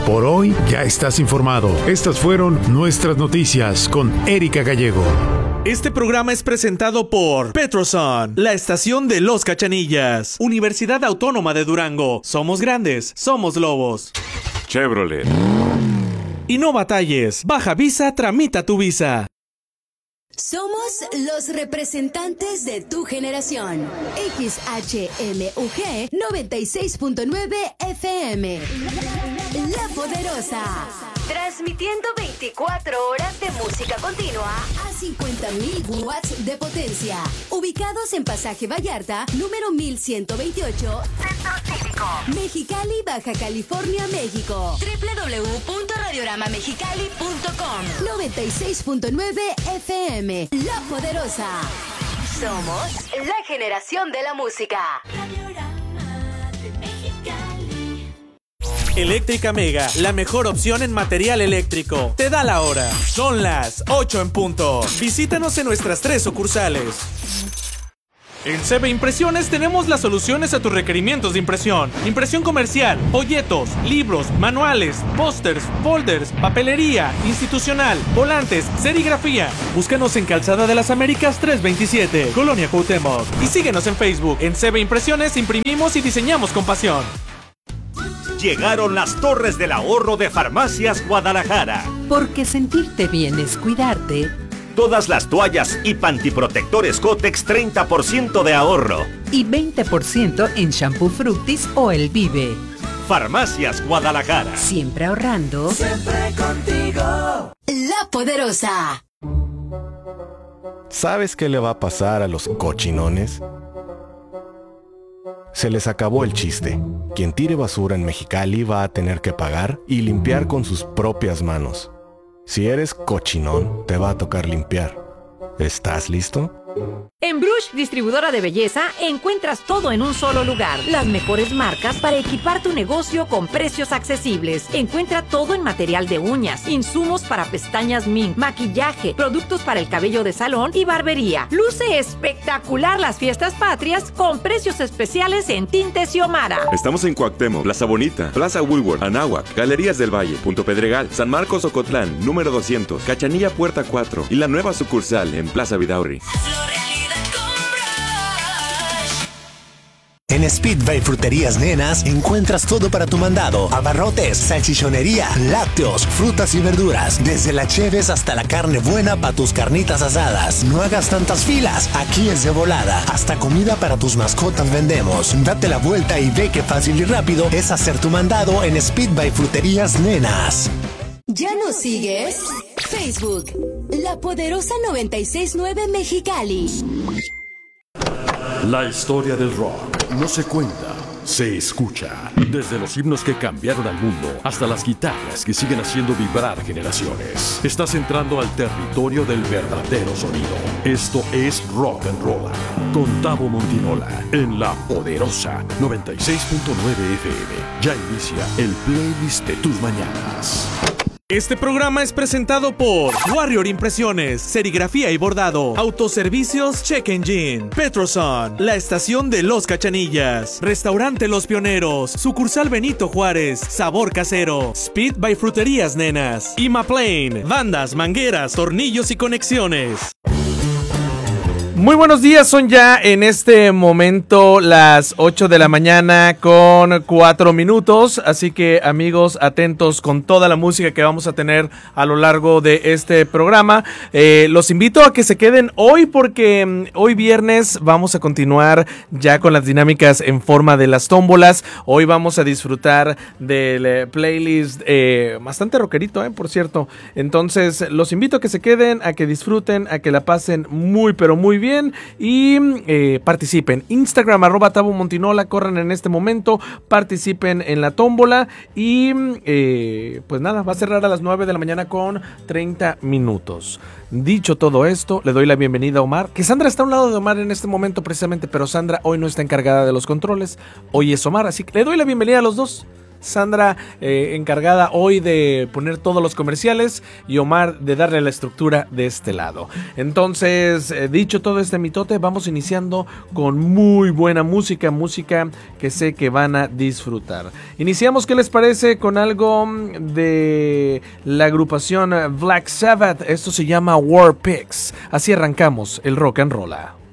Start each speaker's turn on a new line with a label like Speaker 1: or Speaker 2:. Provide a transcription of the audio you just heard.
Speaker 1: Por hoy ya estás informado. Estas fueron nuestras noticias con Erika Gallego.
Speaker 2: Este programa es presentado por Petroson, la estación de Los Cachanillas, Universidad Autónoma de Durango. Somos grandes, somos lobos.
Speaker 3: Chevrolet.
Speaker 2: Y no batalles, baja visa, tramita tu visa.
Speaker 4: Somos los representantes de tu generación. XHMUG 96.9 FM. La Poderosa. Transmitiendo 24 horas de música continua a 50.000 watts de potencia. Ubicados en Pasaje Vallarta, número 1128, Centro Cívico, Mexicali, Baja California, México. www.radioramamexicali.com 96.9 FM. La Poderosa. Somos la generación de la música.
Speaker 2: Eléctrica Mega, la mejor opción en material eléctrico. Te da la hora. Son las 8 en punto. Visítanos en nuestras 3 sucursales. En CB Impresiones tenemos las soluciones a tus requerimientos de impresión. Impresión comercial, folletos, libros, manuales, pósters, folders, papelería, institucional, volantes, serigrafía. Búscanos en Calzada de las Américas 327, Colonia Cuauhtémoc. Y síguenos en Facebook. En CB Impresiones imprimimos y diseñamos con pasión.
Speaker 5: Llegaron las Torres del Ahorro de Farmacias Guadalajara.
Speaker 6: Porque sentirte bien es cuidarte.
Speaker 5: Todas las toallas y pantiprotectores Kotex 30% de ahorro.
Speaker 6: Y 20% en shampoo Fructis o El Vive.
Speaker 5: Farmacias Guadalajara.
Speaker 6: Siempre ahorrando.
Speaker 4: Siempre contigo. La Poderosa.
Speaker 7: ¿Sabes qué le va a pasar a los cochinones? Se les acabó el chiste. Quien tire basura en Mexicali va a tener que pagar y limpiar con sus propias manos. Si eres cochinón, te va a tocar limpiar. ¿Estás listo?
Speaker 8: En Brush, distribuidora de belleza, encuentras todo en un solo lugar. Las mejores marcas para equipar tu negocio con precios accesibles. Encuentra todo en material de uñas, insumos para pestañas mink, maquillaje, productos para el cabello de salón y barbería. Luce espectacular las fiestas patrias con precios especiales en Tinte Xiomara.
Speaker 3: Estamos en Cuauhtémoc, Plaza Bonita, Plaza Woolworth, Anáhuac, Galerías del Valle, Punto Pedregal, San Marcos Ocotlán, número 200, Cachanilla Puerta 4 y la nueva sucursal en Plaza Vidaurri.
Speaker 9: En Speed by Fruterías Nenas encuentras todo para tu mandado: abarrotes, salchichonería, lácteos, frutas y verduras, desde la cheves hasta la carne buena para tus carnitas asadas. No hagas tantas filas, aquí es de volada. Hasta comida para tus mascotas vendemos. Date la vuelta y ve qué fácil y rápido es hacer tu mandado en Speed by Fruterías Nenas.
Speaker 4: ¿Ya nos sigues? Facebook, La Poderosa 96.9 Mexicali.
Speaker 10: La historia del rock no se cuenta, se escucha. Desde los himnos que cambiaron al mundo hasta las guitarras que siguen haciendo vibrar generaciones. Estás entrando al territorio del verdadero sonido. Esto es Rock and Roll con Tavo Montinola en La Poderosa 96.9 FM. Ya inicia el playlist de tus mañanas.
Speaker 2: Este programa es presentado por Warrior Impresiones, serigrafía y bordado, autoservicios Check Engine, Petroson, la estación de Los Cachanillas, Restaurante Los Pioneros, sucursal Benito Juárez, sabor casero, Speed by Fruterías Nenas, Imaplane, bandas, mangueras, tornillos y conexiones. Muy buenos días, son ya en este momento las 8 de la mañana con 4 minutos, así que amigos, atentos con toda la música que vamos a tener a lo largo de este programa. Los invito a que se queden hoy porque hoy viernes vamos a continuar ya con las dinámicas en forma de las tómbolas. Hoy vamos a disfrutar del playlist bastante rockerito, por cierto. Entonces los invito a que se queden, a que disfruten, a que la pasen muy pero muy bien. Y participen. Instagram @TavoMontinola, corran en este momento, participen en la tómbola. Y pues nada, va a cerrar a las 9 de la mañana con 30 minutos. Dicho todo esto, le doy la bienvenida a Omar, que Sandra está a un lado de Omar en este momento precisamente, pero Sandra hoy no está encargada de los controles, hoy es Omar, así que le doy la bienvenida a los dos.
Speaker 11: Sandra encargada hoy de poner todos los comerciales y Omar de darle la estructura de este lado. Entonces, dicho todo este mitote, vamos iniciando con muy buena música que sé que van a disfrutar. Iniciamos, ¿qué les parece? Con algo de la agrupación Black Sabbath. Esto se llama War Pigs. Así arrancamos el Rock and Roll.